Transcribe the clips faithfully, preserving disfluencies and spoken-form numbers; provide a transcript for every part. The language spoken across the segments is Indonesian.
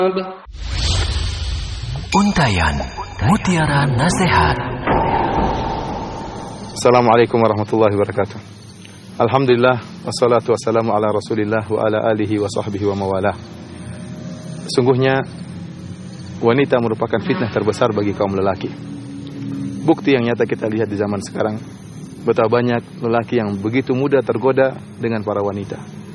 Untayan Mutiara Nasihat. Assalamualaikum warahmatullahi wabarakatuh. Alhamdulillah, wassalatu wassalamu ala rasulillah wa ala alihi wa sahbihi wa mawalah. Sungguhnya wanita merupakan fitnah terbesar bagi kaum lelaki. Bukti yang nyata kita lihat di zaman sekarang, betapa banyak lelaki yang begitu mudah tergoda dengan para wanita.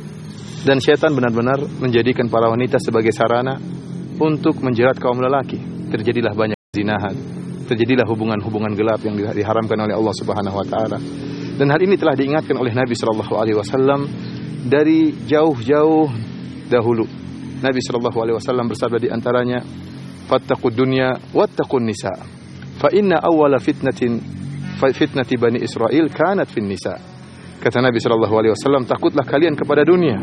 Dan syaitan benar-benar menjadikan para wanita sebagai sarana untuk menjerat kaum lelaki. Terjadilah banyak zinahan, terjadilah hubungan-hubungan gelap yang diharamkan oleh Allah Subhanahu wa taala. Dan hal ini telah diingatkan oleh Nabi sallallahu alaihi wasallam dari jauh-jauh dahulu. Nabi sallallahu alaihi wasallam bersabda di antaranya, "Fattaqud dunya wattaqun nisa. Fa inna awwala fitnatin fitnati bani Israil kanat fin nisa." Kata Nabi sallallahu alaihi wasallam, takutlah kalian kepada dunia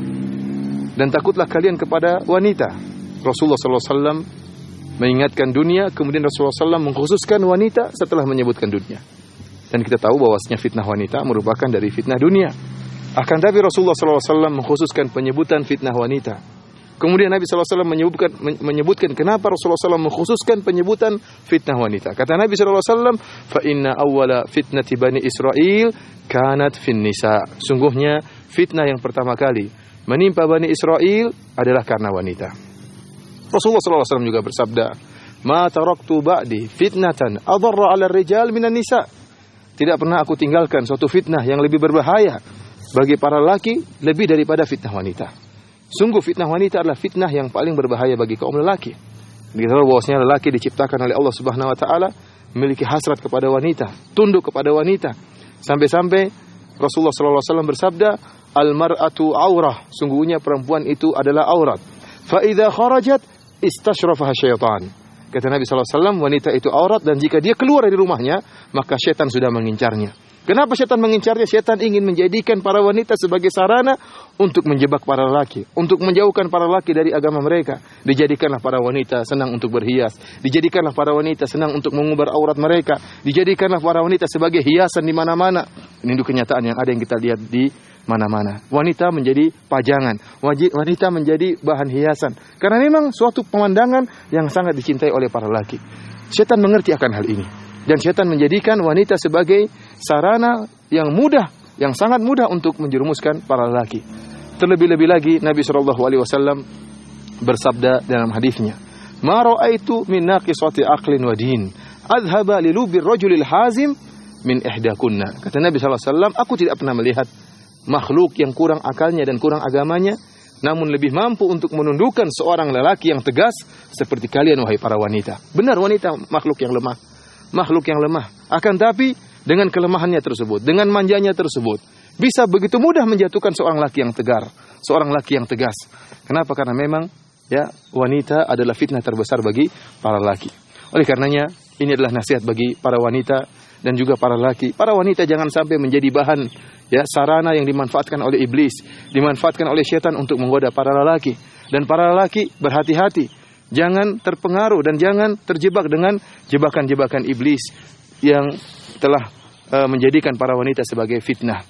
dan takutlah kalian kepada wanita. Rasulullah sallallahu alaihi wasallam mengingatkan dunia, kemudian Rasulullah sallallahu alaihi wasallam mengkhususkan wanita setelah menyebutkan dunia. Dan kita tahu bahwasanya fitnah wanita merupakan dari fitnah dunia. Akan tapi Rasulullah sallallahu alaihi wasallam mengkhususkan penyebutan fitnah wanita. Kemudian Nabi sallallahu alaihi wasallam menyebutkan menyebutkan kenapa Rasulullah sallallahu alaihi wasallam mengkhususkan penyebutan fitnah wanita. Kata Nabi sallallahu alaihi wasallam, "Fa inna awwala fitnati bani Israil kanat fin nisa." Sungguhnya fitnah yang pertama kali menimpa Bani Israel adalah karena wanita. Rasulullah sallallahu alaihi wasallam juga bersabda, "Ma taraktu ba'di fitnatan adarra 'ala ar-rijal minan nisa." Tidak pernah aku tinggalkan suatu fitnah yang lebih berbahaya bagi para lelaki lebih daripada fitnah wanita. Sungguh fitnah wanita adalah fitnah yang paling berbahaya bagi kaum lelaki. Kita tahu bahwasanya lelaki diciptakan oleh Allah Subhanahu wa taala memiliki hasrat kepada wanita, tunduk kepada wanita. Sampai-sampai Rasulullah sallallahu alaihi wasallam bersabda, "Al-mar'atu aurah." Sungguhnya perempuan itu adalah aurat. Fa idza kharajat istashrafaha syaitan. Kata Nabi sallallahu alaihi wasallam, wanita itu aurat dan jika dia keluar dari rumahnya, maka syaitan sudah mengincarnya. Kenapa syaitan mengincarnya? Syaitan ingin menjadikan para wanita sebagai sarana untuk menjebak para lelaki, untuk menjauhkan para lelaki dari agama mereka. Dijadikanlah para wanita senang untuk berhias, dijadikanlah para wanita senang untuk mengumbar aurat mereka, dijadikanlah para wanita sebagai hiasan di mana-mana. Ini itu kenyataan yang ada yang kita lihat di mana-mana. Wanita menjadi pajangan, wanita menjadi bahan hiasan. Karena memang suatu pemandangan yang sangat dicintai oleh para lelaki. Syaitan mengerti akan hal ini. Dan syaitan menjadikan wanita sebagai sarana yang mudah, yang sangat mudah untuk menjerumuskan para lelaki. Terlebih-lebih lagi Nabi sallallahu alaihi wasallam bersabda dalam hadisnya, "Ma ra'aitu min naqisati aqlin wa din, adhaba li lubi ar-rajulil hazim min ihdakunna." Kata Nabi sallallahu alaihi wasallam, aku tidak pernah melihat makhluk yang kurang akalnya dan kurang agamanya, namun lebih mampu untuk menundukkan seorang lelaki yang tegas seperti kalian wahai para wanita. Benar, wanita makhluk yang lemah. Makhluk yang lemah. Akan tapi dengan kelemahannya tersebut, dengan manjanya tersebut, bisa begitu mudah menjatuhkan seorang laki yang tegar, seorang laki yang tegas. Kenapa? Karena memang ya wanita adalah fitnah terbesar bagi para laki. Oleh karenanya ini adalah nasihat bagi para wanita dan juga para laki. Para wanita jangan sampai menjadi bahan ya sarana yang dimanfaatkan oleh iblis, dimanfaatkan oleh syaitan untuk menggoda para lelaki. Dan para lelaki berhati-hati. Jangan terpengaruh dan jangan terjebak dengan jebakan-jebakan iblis yang telah uh, menjadikan para wanita sebagai fitnah.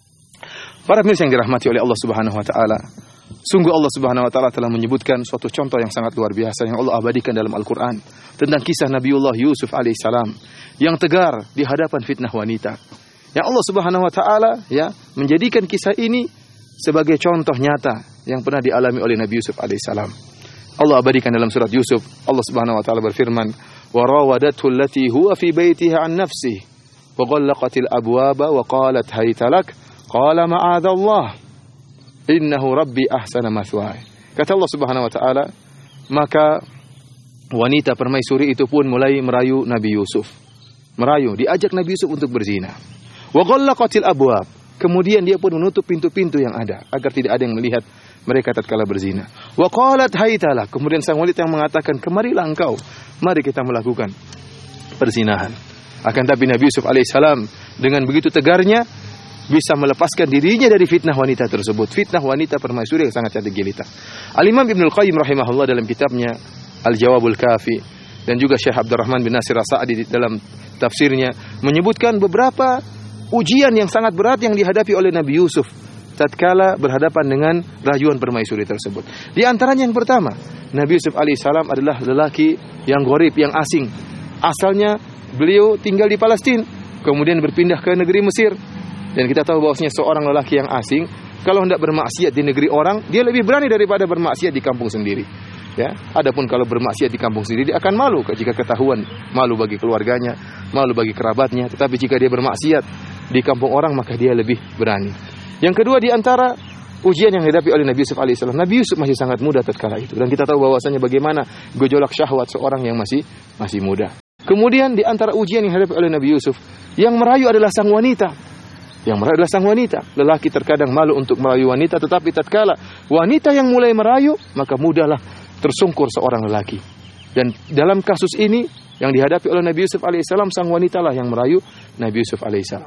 Para pemirsa yang dirahmati oleh Allah Subhanahu wa taala, sungguh Allah Subhanahu wa taala telah menyebutkan suatu contoh yang sangat luar biasa yang Allah abadikan dalam Al-Qur'an tentang kisah Nabiullah Yusuf alaihissalam yang tegar di hadapan fitnah wanita. Yang Allah Subhanahu wa taala ya menjadikan kisah ini sebagai contoh nyata yang pernah dialami oleh Nabi Yusuf alaihissalam. Allah abadikan dalam surat Yusuf, Allah Subhanahu wa taala berfirman, "Wa rawadathu allati huwa fi baitiha an nafsihi wa ghallaqatil abwaba wa qalat hayta lak qala ma'adzallah innahu rabbi ahsana mathwaya." Kata Allah Subhanahu wa taala, maka wanita permaisuri itu pun mulai merayu Nabi Yusuf. Merayu, diajak Nabi Yusuf untuk berzina. Wa ghallaqatil abwab, kemudian dia pun menutup pintu-pintu yang ada agar tidak ada yang melihat mereka tatkala berzina. Wa qalat haytalak, kemudian sang wanita yang mengatakan, "Kemarilah engkau, mari kita melakukan perzinahan." Akan tapi Nabi Yusuf alaihissalam dengan begitu tegarnya bisa melepaskan dirinya dari fitnah wanita tersebut, fitnah wanita permaisuri yang sangat cantik jelita. Al-Imam Ibnul Qayyim rahimahullah dalam kitabnya Al-Jawabul Kafi dan juga Syekh Abdurrahman bin Nasir As-Sa'di dalam tafsirnya menyebutkan beberapa ujian yang sangat berat yang dihadapi oleh Nabi Yusuf tatkala berhadapan dengan rayuan permaisuri tersebut. Di antaranya yang pertama, Nabi Yusuf alaihissalam adalah lelaki yang gharib, yang asing. Asalnya beliau tinggal di Palestina, kemudian berpindah ke negeri Mesir. Dan kita tahu bahwasanya seorang lelaki yang asing, kalau hendak bermaksiat di negeri orang, dia lebih berani daripada bermaksiat di kampung sendiri. Ya, adapun kalau bermaksiat di kampung sendiri, dia akan malu jika ketahuan, malu bagi keluarganya, malu bagi kerabatnya. Tetapi jika dia bermaksiat di kampung orang, maka dia lebih berani. Yang kedua di antara ujian yang dihadapi oleh Nabi Yusuf alaihissalam, Nabi Yusuf masih sangat muda tatkala itu, dan kita tahu bahwasanya bagaimana gejolak syahwat seorang yang masih masih muda. Kemudian di antara ujian yang dihadapi oleh Nabi Yusuf, yang merayu adalah sang wanita. Yang merayu adalah sang wanita. Lelaki terkadang malu untuk merayu wanita, tetapi tatkala wanita yang mulai merayu, maka mudahlah tersungkur seorang lelaki. Dan dalam kasus ini yang dihadapi oleh Nabi Yusuf alaihissalam, sang wanita lah yang merayu Nabi Yusuf alaihissalam.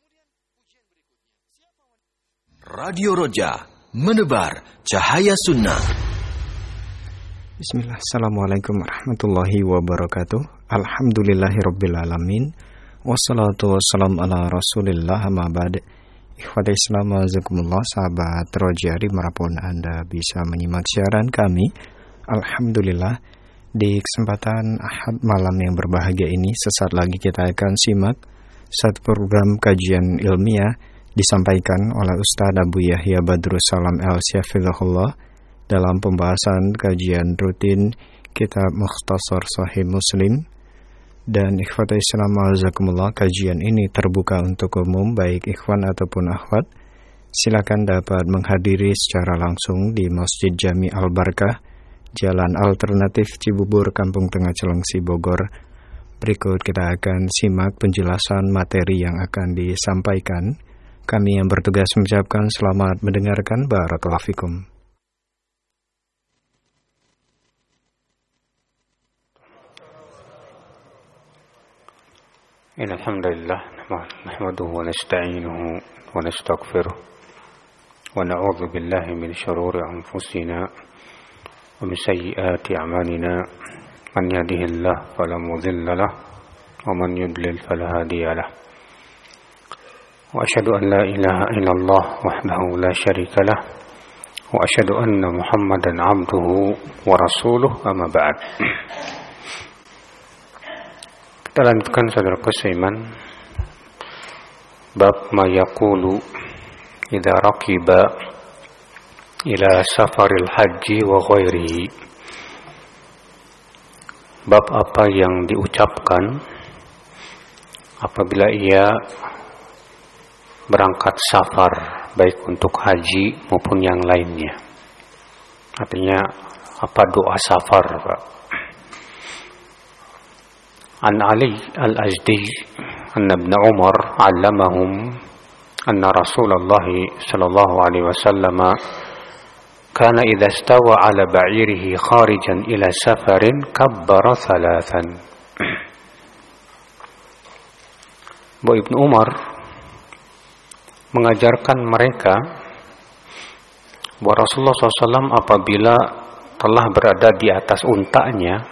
Radio Roja, menebar cahaya sunnah. Bismillah, assalamualaikum warahmatullahi wabarakatuh. Alhamdulillahirabbil alamin. Wassalatu wassalam ala rasulillah, amma ba'd. Ikhwati Islam azakumullah, sahabat Roja dimanapun Anda bisa menyimak siaran kami. Alhamdulillah, di kesempatan Ahad malam yang berbahagia ini, sesaat lagi kita akan simak satu program kajian ilmiah disampaikan oleh Ustaz Abu Yahya Badrussalam Al-Syafidhullah dalam pembahasan kajian rutin kitab Mukhtasar Sahih Muslim. Dan ikhwat Islam azakumullah, kajian ini terbuka untuk umum, baik ikhwan ataupun akhwat. Silakan dapat menghadiri secara langsung di Masjid Jami Al-Barkah, Jalan Alternatif Cibubur, Kampung Tengah Cilengsi, Bogor. Berikut kita akan simak penjelasan materi yang akan disampaikan. Kami yang bertugas mengucapkan selamat mendengarkan. Barakallahu fikum. إن الحمد لله نحمده ونستعينه ونستغفره ونعوذ بالله من شرور أنفسنا ومن سيئات أعمالنا من يهده الله فلا مضل له ومن يضلل فلا هادي له وأشهد أن لا إله إلا الله وحده لا شريك له وأشهد أن محمدا عبده ورسوله أما بعد. Kita lanjutkan saudaraku seiman bab ma yaqulu idza raqiba ila safaril haji wa ghairihi. Bab apa yang diucapkan apabila ia berangkat safar, baik untuk haji maupun yang lainnya. Artinya apa doa safar, Pak? An Ali al-Azdi anna ibn Umar 'allamahum anna Rasulullah sallallahu alaihi wasallam kana idza stawa 'ala ba'irihi kharijan ila safarin kabbara thalathan. Bu Ibnu Umar mengajarkan mereka bahwa Rasulullah shallallahu alaihi wasallam apabila telah berada di atas untanya,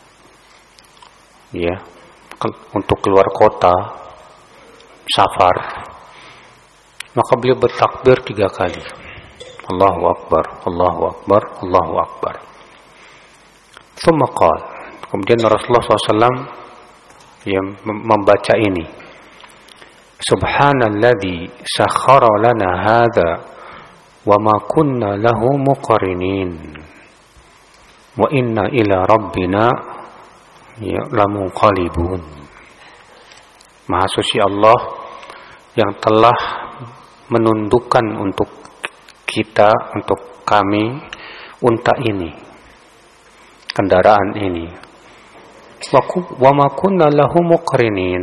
ya, untuk keluar kota safar, maka beliau bertakbir tiga kali, Allahu Akbar, Allahu Akbar, Allahu Akbar. Tsumma qala, kemudian Rasulullah shallallahu alaihi wasallam yang membaca ini, Subhanalladzi sakhkhara lana hadza wa ma kunna lahu muqrinin wa inna ila rabbina ya lamunqalibun. Maha suci Allah yang telah menundukkan untuk kita, untuk kami unta ini, kendaraan ini. Wa ma kunna lahu muqrinin,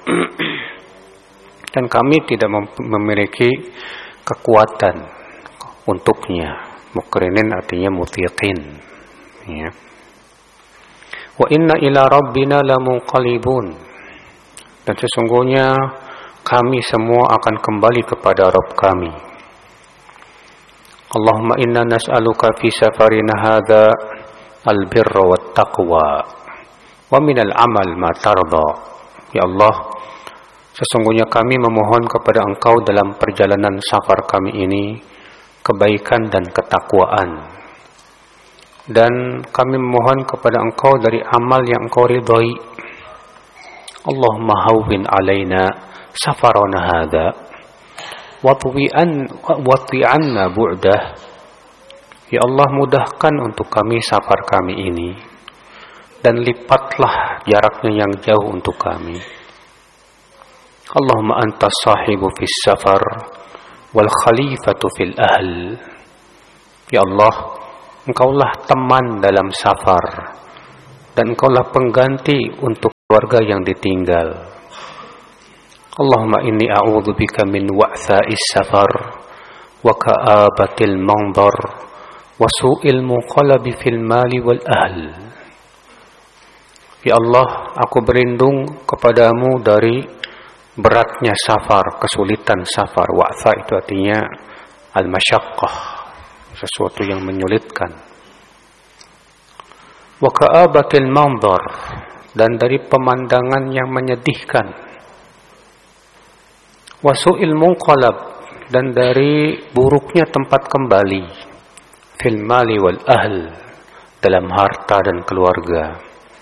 dan kami tidak memiliki kekuatan untuknya. Muqrinin artinya mutiqin, ya. Wa inna ila rabbina lamunqalibun, dan sesungguhnya kami semua akan kembali kepada Rabb kami. Allahumma inna nas'aluka fi safarina hadza al-birra wat taqwa wa minal amal ma tarda. Ya Allah, Sesungguhnya kami memohon kepada Engkau dalam perjalanan safar kami ini kebaikan dan ketakwaan. Dan kami memohon kepada Engkau dari amal yang Engkau ridhai. Allahumma hawwin alaina safarana hadha watwi'an watwi'anna bu'dah. Ya Allah, mudahkan untuk kami safar kami ini dan lipatlah jaraknya yang jauh untuk kami. Allahumma anta sahibu fis safar wal khalifatu fil ahl. Ya Allah, Engkaulah teman dalam safar dan Engkaulah pengganti untuk keluarga yang ditinggal. Allahumma inni a'udzubika min wa'tha'is safar wa ka'abatil manzar wa su'il munqalabi fil mali wal ahl. Ya Allah, aku berlindung kepadamu dari beratnya safar, kesulitan safar. Wa'tha itu artinya al-masyaqqah, sesuatu yang menyulitkan. Wa ka'abatil manzar, dan dari pemandangan yang menyedihkan. Wa su'il munqalab, dan dari buruknya tempat kembali. Fil mali wal ahl, dalam harta dan keluarga.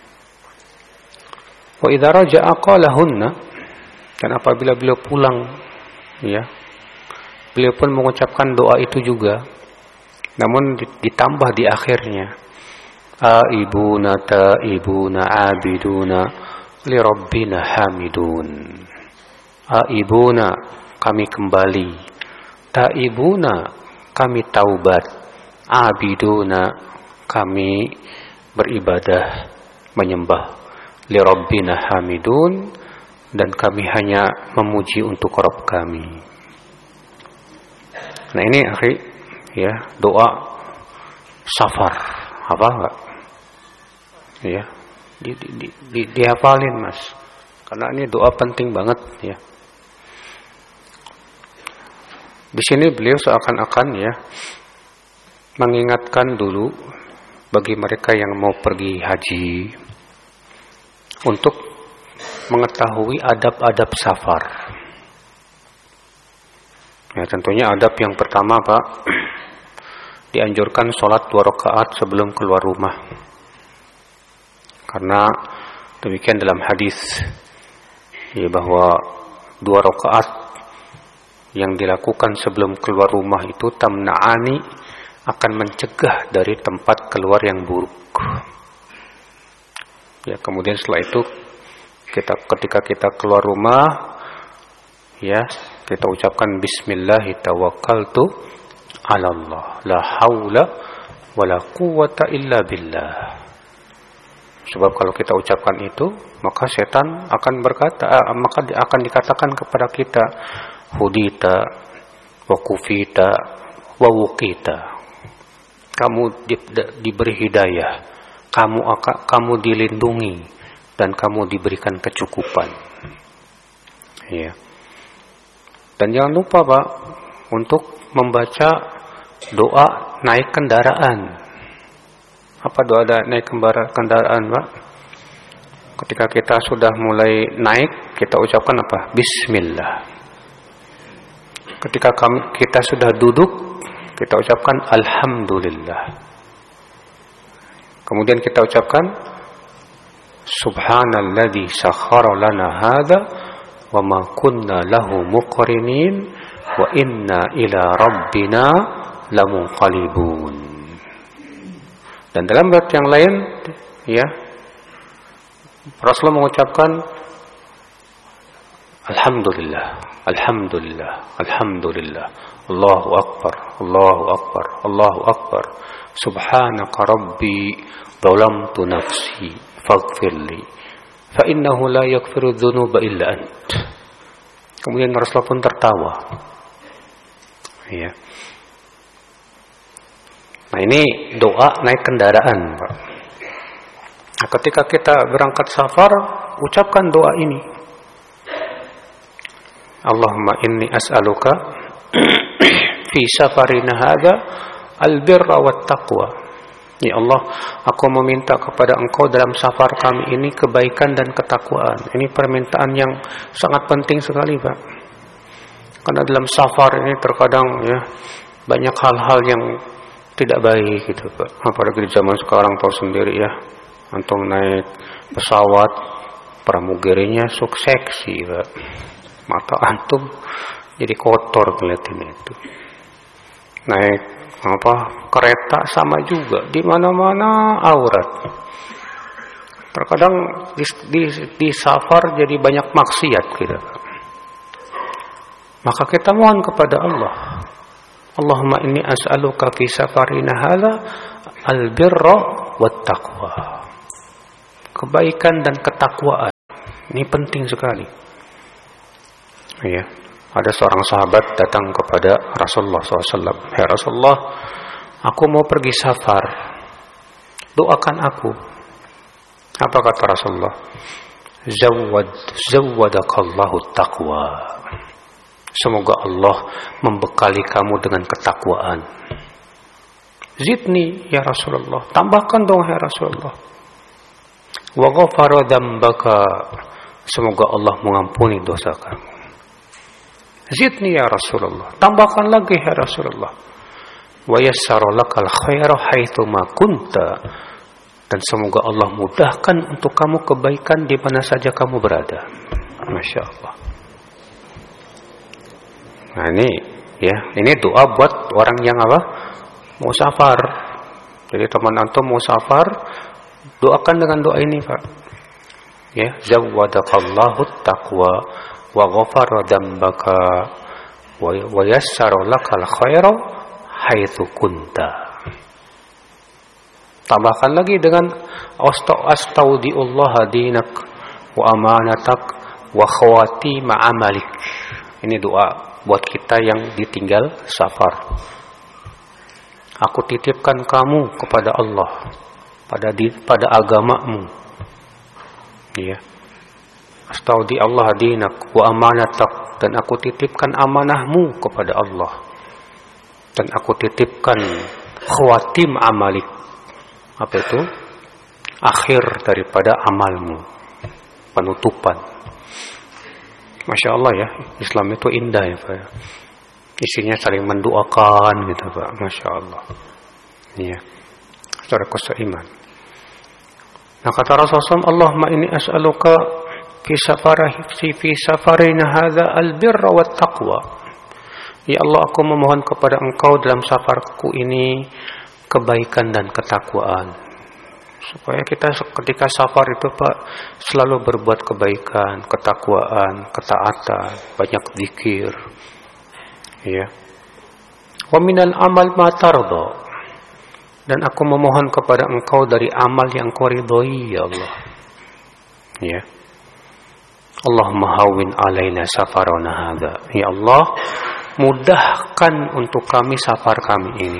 Wa idza raja'a qalahunna, dan apabila beliau pulang, ya, beliau pun mengucapkan doa itu juga, namun ditambah di akhirnya, aibuna taibuna abiduna li rabbina hamidun. Aibuna, kami kembali, taibuna, kami taubat, abiduna, kami beribadah menyembah, li rabbina hamidun, dan kami hanya memuji untuk Rabb kami. Nah ini akhi, ya, doa safar, apa enggak? Ya, di, di, di, di, dihafalin mas, karena ini doa penting banget ya. Di sini beliau seakan-akan ya mengingatkan dulu bagi mereka yang mau pergi haji untuk mengetahui adab-adab safar. Ya, tentunya adab yang pertama, Pak, dianjurkan sholat dua rakaat sebelum keluar rumah. Karena demikian dalam hadis, ya, bahwa dua rakaat yang dilakukan sebelum keluar rumah itu tamna'ani, akan mencegah dari tempat keluar yang buruk. Ya, kemudian setelah itu kita ketika kita keluar rumah, ya, kita ucapkan bismillahi tawakkaltu 'ala Allah, la haula wala quwwata illa billah. Sebab kalau kita ucapkan itu, maka setan akan berkata, maka akan dikatakan kepada kita, hudita wa kufita wa wuqita. Kamu di, di, diberi hidayah, kamu akan kamu dilindungi, dan kamu diberikan kecukupan. Ya. Dan jangan lupa, Pak, untuk membaca doa naik kendaraan. Apa doa naik kendaraan, Pak? Ketika kita sudah mulai naik, kita ucapkan apa? Bismillah. Ketika kami, kita sudah duduk, kita ucapkan alhamdulillah. Kemudian kita ucapkan subhanalladzi sakhkhara lana hadza wa ma kunna lahu muqrinin wa inna ila rabbina lamunqalibun. Dan dalam ayat yang lain, ya, Rasulullah mengucapkan alhamdulillah, alhamdulillah, alhamdulillah, Allahu akbar, Allahu akbar, Allahu akbar, subhanaka rabbi zalamtu nafsi faghfirli fa innahu la yaghfiru dzunuba illa ant. Kemudian Rasulullah pun tertawa. Ya. Nah, ini doa naik kendaraan, Pak. Nah, ketika kita berangkat safar, ucapkan doa ini. Allahumma inni as'aluka fi safarina hadza al-birra wat taqwa Ya Allah, aku meminta kepada Engkau dalam safar kami ini kebaikan dan ketakwaan. Ini permintaan yang sangat penting sekali, Pak. Karena dalam safar ini terkadang ya banyak hal-hal yang tidak baik gitu, Pak. Apalagi di zaman sekarang tahu sendiri ya, antum naik pesawat pramugarinya sok seksi, Pak. Mata antum jadi kotor ngeliatin itu. Naik apa kereta sama juga, di mana-mana aurat. Terkadang di, di, di safar jadi banyak maksiat kita. Maka kita mohon kepada Allah, Allahumma inni as'aluka fi safarina hadza albirra wat taqwa. Kebaikan dan ketakwaan ini penting sekali. Ya. Ada seorang sahabat datang kepada Rasulullah shallallahu alaihi wasallam. Ya Rasulullah, aku mau pergi safar. Doakan aku. Apa kata Rasulullah? Zawwad, zawwadakallahu taqwa. Semoga Allah membekali kamu dengan ketakwaan. Zidni ya Rasulullah. Tambahkan dong ya Rasulullah. Wa ghafara dzambaka. Semoga Allah mengampuni dosa kamu. Zidni ya Rasulullah. Tambahkan lagi ya Rasulullah. Wa yassara lakal khaira haitsu ma kunta. Dan semoga Allah mudahkan untuk kamu kebaikan di mana saja kamu berada. Masya Allah. Nah ini ya, ini doa buat orang yang apa? Mau safar. Jadi teman antum mau safar, doakan dengan doa ini, Pak. Ya, zawwadakallahu taqwa wa ghafara dzambaka wa yassara lakal khaira haitsu kunta. Tambahkan lagi dengan astaudiullah dinak wa amanatak wa khawati ma'amalik. Ini doa buat kita yang ditinggal safar. Aku titipkan kamu kepada Allah, pada di, pada agamamu. Ya. Astaudi Allah dinak wa amanatak, dan aku titipkan amanahmu kepada Allah. Dan aku titipkan khawatim amalik. Apa itu? Akhir daripada amalmu. Penutupan. Masya Allah ya, Islam itu indah ya Pak. Isinya saling mendoakan gitu Pak. Masya Allah. Iya. Saudaraku seiman. Nah kata Rasulullah, Allahumma inni as'aluka fi safarihi fi safarina hadza albirra wat taqwa. Ya Allah, aku memohon kepada Engkau dalam safarku ini kebaikan dan ketakwaan. Supaya kita ketika safar itu Pak selalu berbuat kebaikan, ketakwaan, ketaatan, banyak zikir. Ya. Wa minal amal ma tarda. Dan aku memohon kepada Engkau dari amal yang Kau ridhoi ya Allah. Ya. Allahumma hawwin alaina safarana hadza. Ya Allah, mudahkan untuk kami safar kami ini.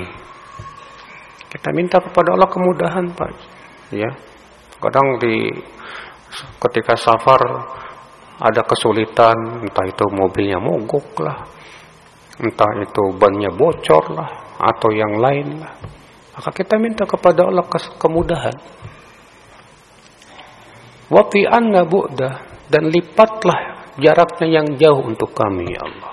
Kita minta kepada Allah kemudahan, Pak. Ya. Kadang di ketika safar ada kesulitan, entah itu mobilnya mogok lah, entah itu bannya bocor lah, atau yang lain lah. Maka kita minta kepada Allah kemudahan. Wa fi anna bu'da, dan lipatlah jaraknya yang jauh untuk kami ya Allah.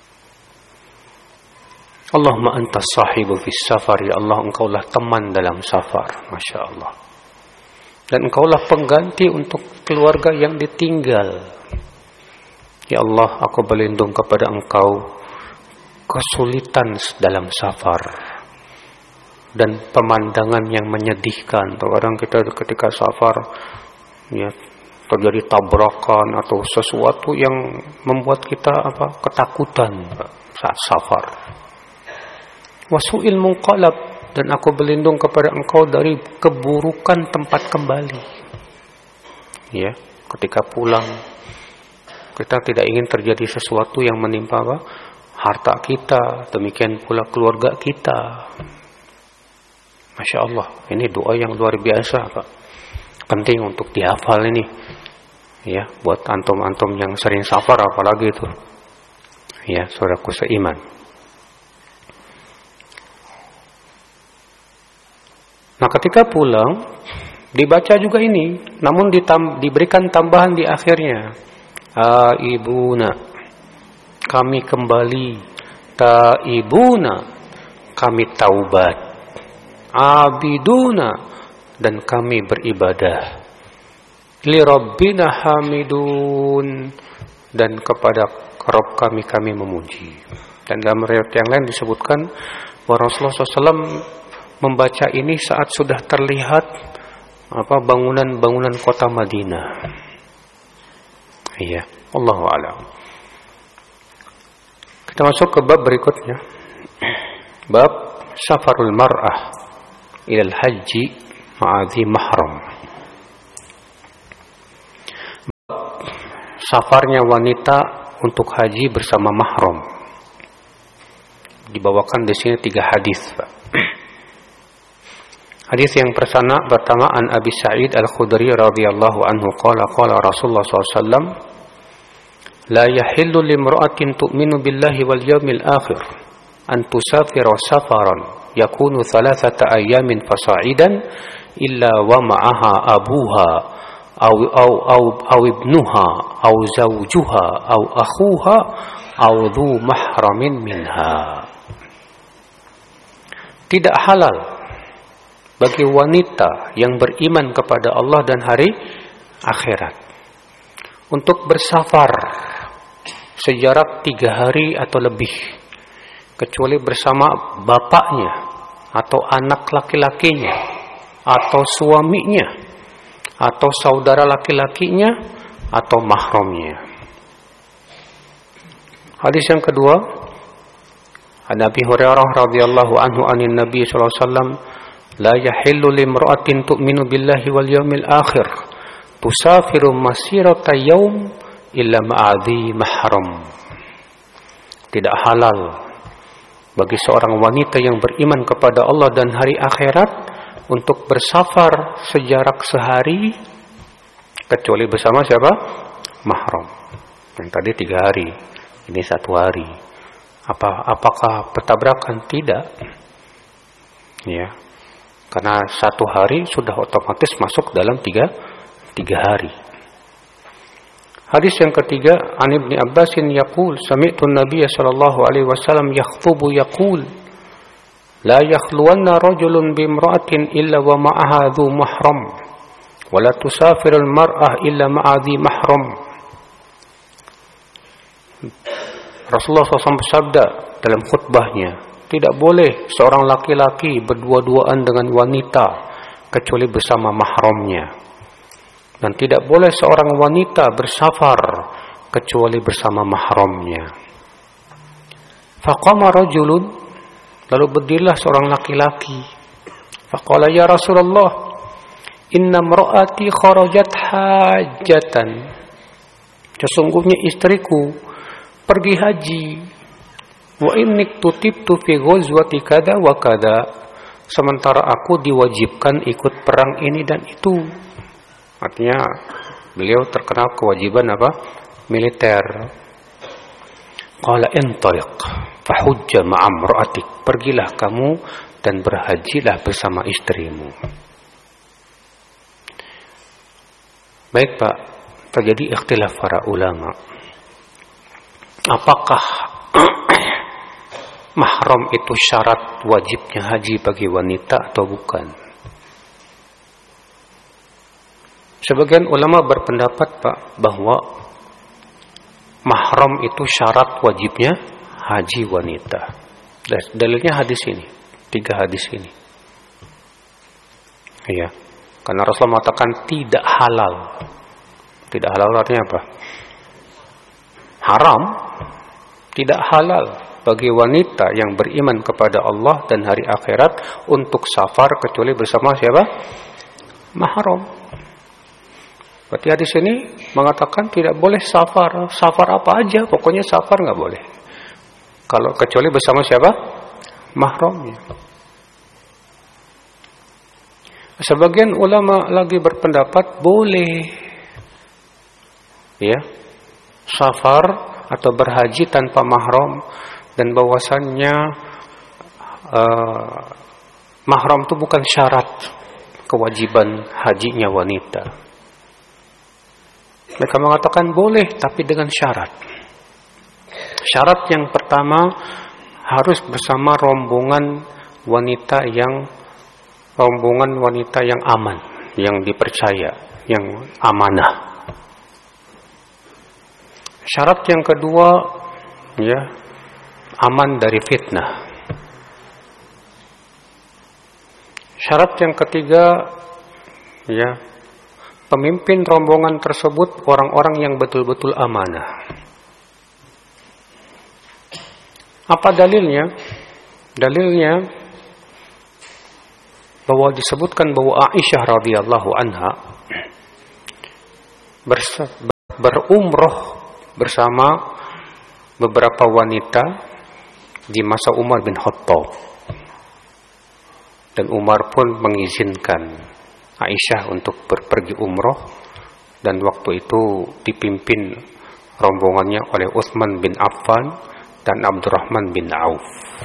Allahumma antas sahibu fis safar, ya Allah, Engkaulah teman dalam safar. Masya Allah. Dan Engkaulah pengganti untuk keluarga yang ditinggal. Ya Allah, aku berlindung kepada Engkau kesulitan dalam safar dan pemandangan yang menyedihkan. Terkadang kita ketika safar ya terjadi tabrakan atau sesuatu yang membuat kita apa ketakutan saat safar. Wasu'il munqalab, dan aku berlindung kepada Engkau dari keburukan tempat kembali. Ya, ketika pulang kita tidak ingin terjadi sesuatu yang menimpa apa? Harta kita, demikian pula keluarga kita. Masya Allah, ini doa yang luar biasa Pak. Penting untuk dihafal ini. Ya, buat antum-antum yang sering safar apalagi itu. Ya, saudaraku seiman. Nah, ketika pulang dibaca juga ini, namun ditam, diberikan tambahan di akhirnya. Aibuna, kami kembali. Taibuna, kami taubat. Abiduna, dan kami beribadah. Li Rabbina hamidun, dan kepada Rabb kami kami memuji. Dan dalam riwayat yang lain disebutkan bahwa Rasulullah shallallahu alaihi wasallam membaca ini saat sudah terlihat apa bangunan-bangunan kota Madinah. Iya, Allahu a'lam. Kita masuk ke bab berikutnya. Bab safarul mar'ah ilal haji ma'adhi mahram. Bab safarnya wanita untuk haji bersama mahram. Dibawakan di sini tiga hadis, Pak. Hadis yang pertama pertama an Abi Sa'id Al-Khudri radhiyallahu anhu qala qala Rasulullah sallallahu alaihi wasallam la yahillu limra'atin tu'minu billahi wal yawmil akhir an tusafira safaran yakunu thalathata ayamin fasa'idan illa wa ma'aha abuha aw aw aw aw ibnuha aw zawjuha aw akhuha aw dhu mahramin minha. Tidak halal bagi wanita yang beriman kepada Allah dan hari akhirat untuk bersafar sejarak tiga hari atau lebih, kecuali bersama bapaknya atau anak laki-lakinya atau suaminya atau saudara laki-lakinya atau mahramnya. Hadis yang kedua, an Abi Hurairah radhiyallahu anhu anin Nabi sallallahu alaihi wasallam la yahillu limra'atin tu'minu billahi wal yawmil akhir tusafiru masirata yaum illa ma'adhi mahram. Tidak halal bagi seorang wanita yang beriman kepada Allah dan hari akhirat untuk bersafar sejarak sehari kecuali bersama siapa? Mahram. Yang tadi tiga hari, ini satu hari. Apa apakah bertabrakan? Tidak. Ya. Karena satu hari sudah otomatis masuk dalam tiga, tiga hari. Hadis yang ketiga, an Ibnu Abbasin yaqul sami'tu an-nabiy sallallahu alaihi wasallam yakhutubu yaqul la yakhluwanna rajulun bimra'atin illa wa ma'aha dhu mahram wa la tusafirul mar'ah illa ma'a dhi mahram. Rasulullah shallallahu alaihi wasallam bersabda dalam khutbahnya, tidak boleh seorang laki-laki berdua-duaan dengan wanita kecuali bersama mahramnya. Dan tidak boleh seorang wanita bersafar kecuali bersama mahramnya. Faqama rajulun, lalu berdirilah seorang laki-laki. Faqala ya Rasulullah, inna imra'ati kharajat hajatan. Sesungguhnya istriku pergi haji. Wa inni tutibtu fi ghazwati kada wa kada. Sementara aku diwajibkan ikut perang ini dan itu. Artinya beliau terkena kewajiban apa? Militer. Qala intaliq fahujja ma'a imra'atik. Pergilah kamu dan berhajilah bersama istrimu. Baik Pak, terjadi ikhtilaf para ulama. Apakah mahram itu syarat wajibnya haji bagi wanita atau bukan? Sebagian ulama berpendapat Pak bahwa mahram itu syarat wajibnya haji wanita. Dalilnya hadis ini, tiga hadis ini. Iya, karena Rasulullah mengatakan tidak halal. Tidak halal artinya apa? Haram, tidak halal bagi wanita yang beriman kepada Allah dan hari akhirat untuk safar kecuali bersama siapa? Mahram. Berarti hadis ini mengatakan tidak boleh safar, safar apa aja, pokoknya safar nggak boleh. Kalau kecuali bersama siapa? Mahramnya. Sebagian ulama lagi berpendapat boleh, ya, safar atau berhaji tanpa mahram dan bahwasannya uh, mahram itu bukan syarat kewajiban hajinya wanita. Mereka mengatakan boleh, tapi dengan syarat. Syarat yang pertama, harus bersama rombongan wanita yang rombongan wanita yang aman, yang dipercaya, yang amanah. Syarat yang kedua, ya, aman dari fitnah. Syarat yang ketiga, ya, pemimpin rombongan tersebut orang-orang yang betul-betul amanah. Apa dalilnya? Dalilnya bahwa disebutkan bahwa Aisyah radhiyallahu anha berumroh bersama beberapa wanita di masa Umar bin Khattab, dan Umar pun mengizinkan Aisyah untuk berpergi umroh, dan waktu itu dipimpin rombongannya oleh Utsman bin Affan dan Abdurrahman bin Auf.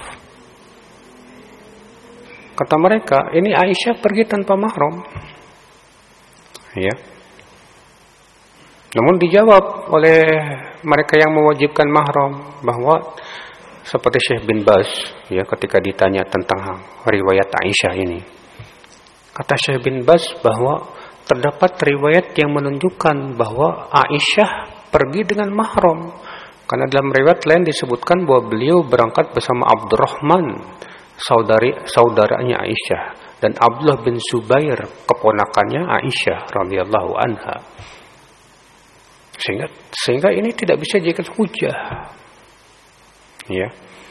Kata mereka, ini Aisyah pergi tanpa mahram. Ya. Namun dijawab oleh mereka yang mewajibkan mahram bahwa seperti Syekh bin Baz, ya, ketika ditanya tentang riwayat Aisyah ini, kata Syekh bin Baz bahwa terdapat riwayat yang menunjukkan bahwa Aisyah pergi dengan mahram, karena dalam riwayat lain disebutkan bahwa beliau berangkat bersama Abdurrahman, saudari saudaranya Aisyah, dan Abdullah bin Zubair, keponakannya Aisyah radhiyallahu anha. Sehingga sehingga ini tidak bisa dijadikan hujah. Ya.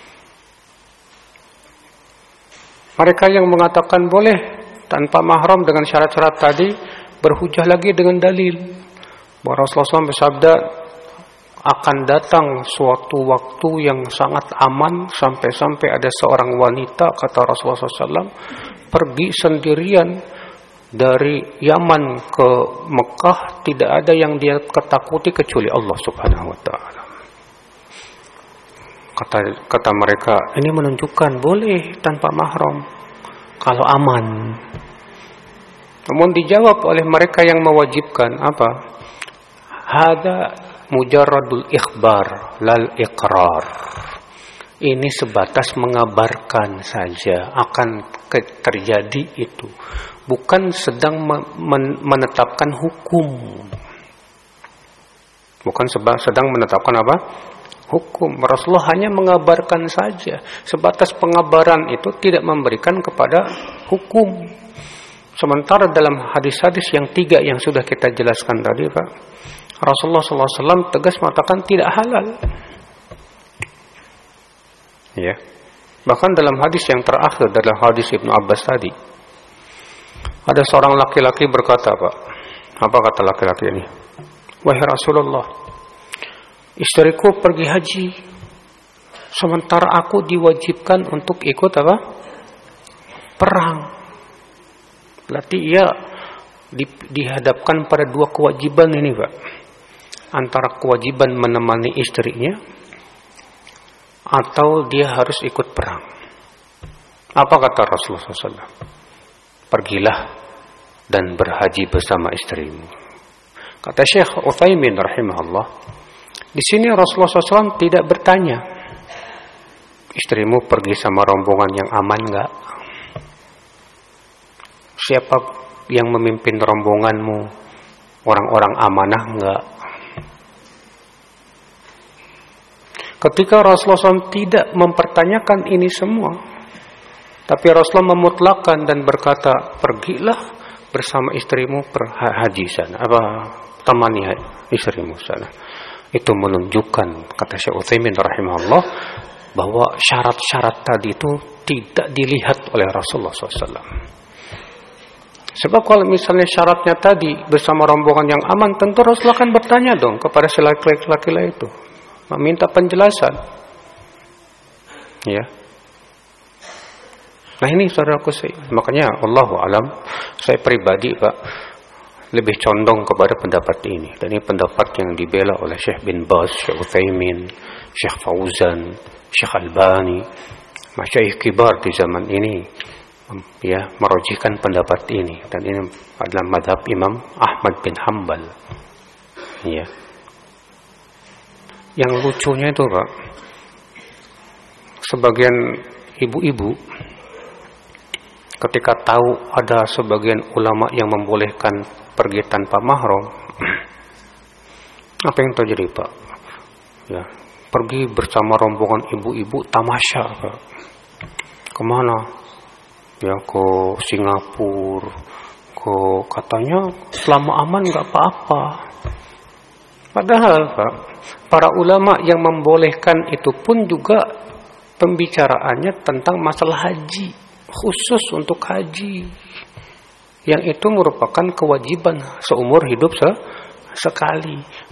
Mereka yang mengatakan boleh tanpa mahram dengan syarat-syarat tadi berhujah lagi dengan dalil bahwa Rasulullah shallallahu alaihi wasallam bersabda, akan datang suatu waktu yang sangat aman sampai-sampai ada seorang wanita, kata Rasulullah shallallahu alaihi wasallam, pergi sendirian dari Yaman ke Mekah, tidak ada yang dia ketakuti kecuali Allah Subhanahu wa taala. Kata kata mereka, ini menunjukkan boleh tanpa mahram kalau aman. Namun dijawab oleh mereka yang mewajibkan apa? Hada mujarradul ikhbar lal iqrar. Ini sebatas mengabarkan saja akan terjadi itu, bukan sedang menetapkan hukum. Bukan sedang menetapkan apa? Hukum. Rasulullah hanya mengabarkan saja. Sebatas pengabaran itu tidak memberikan kepada hukum. Sementara dalam hadis-hadis yang tiga yang sudah kita jelaskan tadi, Pak, Rasulullah shallallahu alaihi wasallam tegas mengatakan tidak halal. Ya. Bahkan dalam hadis yang terakhir, dalam hadis Ibnu Abbas tadi, ada seorang laki-laki berkata, Pak, apa kata laki-laki ini? Wahai Rasulullah, istriku pergi haji, sementara aku diwajibkan untuk ikut apa? Perang. Berarti ia di, dihadapkan pada dua kewajiban ini, Pak. Antara kewajiban menemani istrinya atau dia harus ikut perang. Apa kata Rasulullah shallallahu alaihi wasallam? Pergilah dan berhaji bersama istrimu. Kata Syekh Utsaimin rahimahullah, di sini Rasulullah shallallahu alaihi wasallam tidak bertanya, istrimu pergi sama rombongan yang aman enggak? Siapa yang memimpin rombonganmu? Orang-orang amanah enggak? Ketika Rasulullah shallallahu alaihi wasallam tidak mempertanyakan ini semua, tapi Rasulullah memutlakkan dan berkata, pergilah bersama istrimu berhaji sana, apa temani istrimu sana. Itu menunjukkan, kata Syekh Utsaimin rahimahullah, bahwa syarat-syarat tadi itu tidak dilihat oleh Rasulullah shallallahu alaihi wasallam. Sebab kalau misalnya syaratnya tadi bersama rombongan yang aman, tentu Rasulullah akan bertanya dong kepada si laki-laki itu, meminta penjelasan. Ya. Nah ini saudaraku, saya, makanya Allahu alam, saya pribadi Pak lebih condong kepada pendapat ini. Dan ini pendapat yang dibela oleh Syekh bin Baz, Syekh Utsaimin, Syekh Fauzan, Syekh Albani, masyayikh kibar di zaman ini. ya merojihkan pendapat ini, dan ini adalah mazhab Imam Ahmad bin Hambal. Ya. Yang lucunya itu Pak, sebagian ibu-ibu ketika tahu ada sebagian ulama yang membolehkan pergi tanpa mahram, apa yang terjadi Pak? Ya, pergi bersama rombongan ibu-ibu tamasya Pak. Kemana? Ya ke Singapura, ke katanya selama aman nggak apa-apa. Padahal Pak, para ulama yang membolehkan itu pun juga pembicaraannya tentang masalah haji, khusus untuk haji, yang itu merupakan kewajiban seumur hidup se sekali.